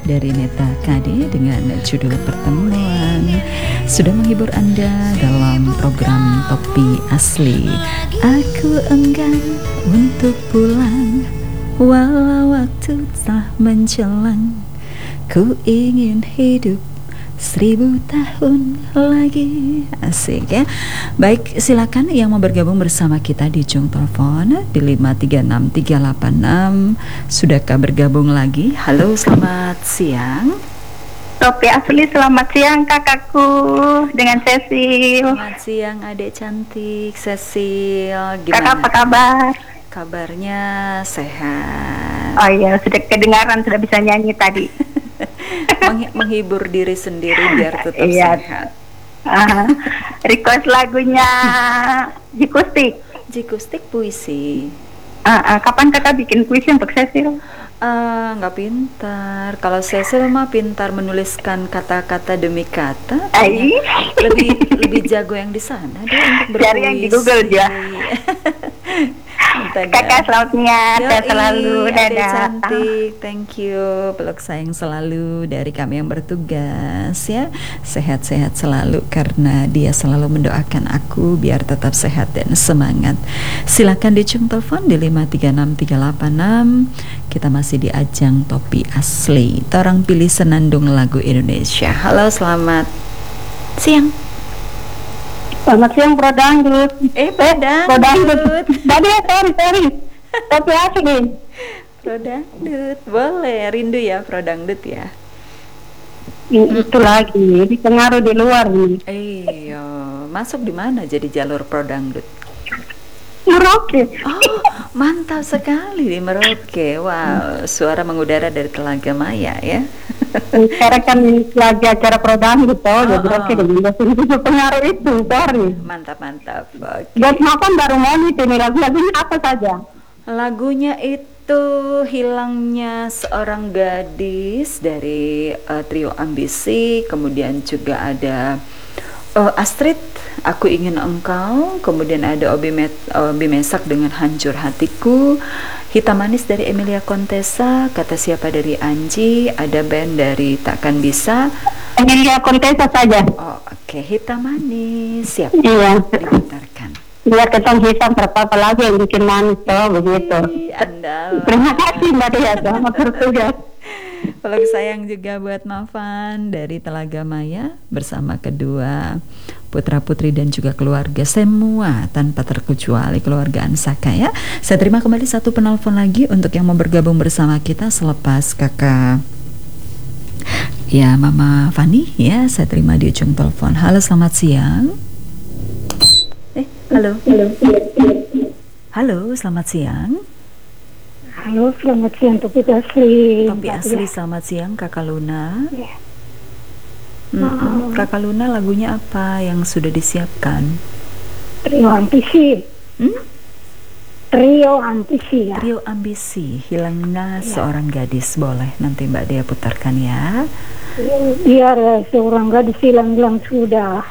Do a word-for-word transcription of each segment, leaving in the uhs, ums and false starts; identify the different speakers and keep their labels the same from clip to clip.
Speaker 1: dari Neta Kade dengan judul Pertemuan sudah menghibur Anda dalam program Topi Asli. Aku enggan untuk pulang walau waktu telah menjelang. Ku ingin hidup seribu tahun lagi. Asik ya. Baik, silakan yang mau bergabung bersama kita di ujung telepon di lima tiga enam tiga delapan enam. Sudahkah bergabung lagi? Halo, selamat siang.
Speaker 2: Topi Asli, selamat siang kakakku dengan Cecil.
Speaker 1: Selamat siang adik cantik Cecil. Gimana?
Speaker 2: Kakak apa kabar?
Speaker 1: Kabarnya sehat.
Speaker 2: Oh iya, sudah kedengaran, sudah bisa nyanyi tadi.
Speaker 1: Meng- menghibur diri sendiri biar tetap
Speaker 2: iya.
Speaker 1: sehat.
Speaker 2: Uh, request lagunya Jikustik.
Speaker 1: Jikustik puisi.
Speaker 2: Uh, uh, kapan kakak bikin puisi untuk Cecil?
Speaker 1: Uh, nggak pintar. Kalau Cecil mah pintar menuliskan kata-kata demi kata. Lebih lebih jago yang di sana dia untuk berpuisi.
Speaker 2: Cari yang di Google aja. Kakak selamatnya, sehat selalu, dadah.
Speaker 1: Cantik, thank you. Peluk sayang selalu dari kami yang bertugas ya. Sehat-sehat selalu karena dia selalu mendoakan aku biar tetap sehat dan semangat. Silakan di ujung telepon di lima tiga enam tiga delapan enam. Kita masih di ajang Topi Asli. Torang pilih senandung lagu Indonesia. Halo, selamat siang.
Speaker 2: Selamat siang Pro Dangdut.
Speaker 1: Eh, Pro
Speaker 2: Dangdut. Tadi ya, sorry, sorry. Topi Asli.
Speaker 1: Pro Dangdut, boleh. Rindu ya Pro Dangdut ya.
Speaker 2: Itu lagi, dipengaruh di luar nih.
Speaker 1: Iya, masuk di mana jadi jalur Pro Dangdut?
Speaker 2: Merauke.
Speaker 1: Oh, mantap sekali di Merauke. Wow, suara mengudara dari Telaga Maya ya.
Speaker 2: Sekarang kan lagi acara Pro Dangdut toh, jadi oke jadi pengaruh itu, sorry.
Speaker 1: Mantap mantap. Oke.
Speaker 2: Buat makan baru mau nih, ini lagu-lagunya apa saja?
Speaker 1: Lagunya itu Hilangnya Seorang Gadis dari uh, Trio Ambisi, kemudian juga ada uh, Astrid, Aku Ingin Engkau, kemudian ada Obi, Met, Obi Mesak dengan Hancur Hatiku, Hitam Manis dari Emilia Contessa, Kata Siapa dari Anji, ada band dari Takkan Bisa.
Speaker 2: Emilia Contessa saja.
Speaker 1: Oh, oke, okay. Hitam Manis siap.
Speaker 2: Iya.
Speaker 1: Diputarkan.
Speaker 2: Biar ketong hitam berapa lagi yang bikin manis toh, begitu.
Speaker 1: Andal.
Speaker 2: Terima kasih Mbak Tia, selamat bertugas.
Speaker 1: Peluk sayang juga buat Mafan dari Telaga Maya bersama kedua putra putri dan juga keluarga semua tanpa terkecuali keluarga Ansaka ya. Saya terima kembali satu penelpon lagi untuk yang mau bergabung bersama kita selepas kakak ya Mama Fani ya. Saya terima di ujung telepon. Halo, selamat siang. Eh, halo. Halo, halo selamat siang.
Speaker 2: Halo, selamat siang Topi Asli.
Speaker 1: Topi Asli, selamat siang Kakak Luna.
Speaker 2: Ya.
Speaker 1: Mm-mm. Kakak Luna, lagunya apa yang sudah disiapkan?
Speaker 2: Trio Ambisi.
Speaker 1: Hmm?
Speaker 2: Trio Ambisi ya.
Speaker 1: Trio Ambisi, Hilangnya ya. Seorang Gadis. Boleh nanti Mbak Dea putarkan ya.
Speaker 2: Biar ya, seorang gadis hilang-hilang sudah.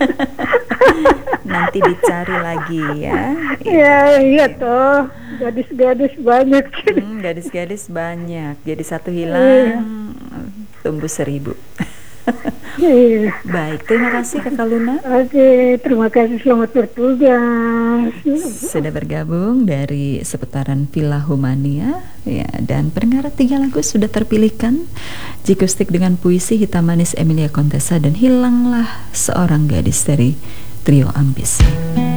Speaker 1: Nanti dicari lagi ya.
Speaker 2: Iya, iya toh. Gadis-gadis banyak.
Speaker 1: Hmm, gadis-gadis banyak. Jadi satu hilang, tumbuh seribu.
Speaker 2: Iya.
Speaker 1: Baik, terima kasih Kakak Luna.
Speaker 2: Oke, terima kasih, selamat bertugas.
Speaker 1: Sudah bergabung dari seputaran Villa Humania ya, dan pendengar tiga lagu sudah terpilihkan. Jikustik dengan puisi, Hitam Manis Emilia Contessa, dan Hilanglah Seorang Gadis dari Trio Ambisi.